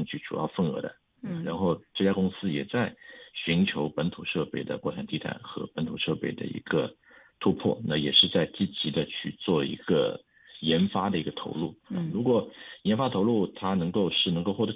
占据主要份额的。然后这家公司也在寻求本土设备的国产地毯和本土设备的一个突破，那也是在积极的去做一个研发的一个投入。如果研发投入它能够获得